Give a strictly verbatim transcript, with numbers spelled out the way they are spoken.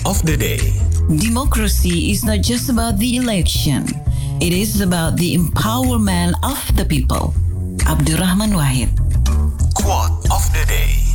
of the day. Democracy is not just about the election. It is about the empowerment of the people. Abdurrahman Wahid. Quote of the day.